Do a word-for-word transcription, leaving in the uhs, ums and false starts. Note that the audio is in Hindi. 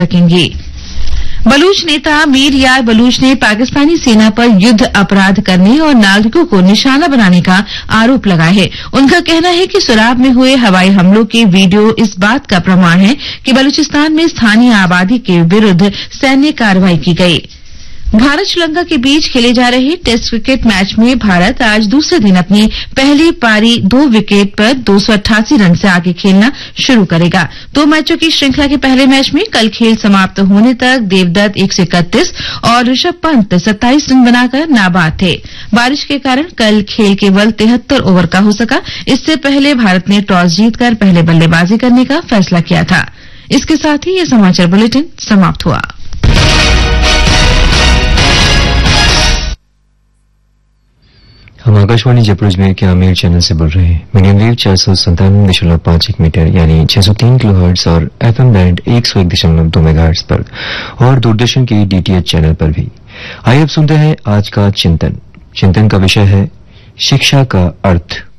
सकेंगे। बलूच नेता मीर यार बलूच ने पाकिस्तानी सेना पर युद्ध अपराध करने और नागरिकों को निशाना बनाने का आरोप लगाया है। उनका कहना है कि सुराब में हुए हवाई हमलों के वीडियो इस बात का प्रमाण है कि बलूचिस्तान में स्थानीय आबादी के विरुद्ध सैन्य कार्रवाई की गई। भारत श्रीलंका के बीच खेले जा रहे टेस्ट क्रिकेट मैच में भारत आज दूसरे दिन अपनी पहली पारी दो विकेट पर दो सौ अट्ठासी रन से आगे खेलना शुरू करेगा। दो मैचों की श्रृंखला के पहले मैच में कल खेल समाप्त होने तक देवदत्त एक सौ इकतीस और ऋषभ पंत सत्ताईस रन बनाकर नाबाद थे। बारिश के कारण कल खेल केवल तिहत्तर ओवर का हो सका। इससे पहले भारत ने टॉस जीतकर पहले बल्लेबाजी करने का फैसला किया था। इसके साथ ही यह समाचार बुलेटिन समाप्त हुआ। हम आकाशवाणी जयपुर अजमेर के आमेर चैनल से बोल रहे हैं। मीडियम वेव चार सौ संतानवे दशमलव पांच एक मीटर यानी छह सौ तीन किलो हर्ट्ज और एफएम बैंड एक सौ एक दशमलव दो मेगाहर्ट्ज पर और दूरदर्शन के डीटीएच चैनल पर भी। आइए अब सुनते हैं आज का चिंतन। चिंतन का विषय है शिक्षा का अर्थ।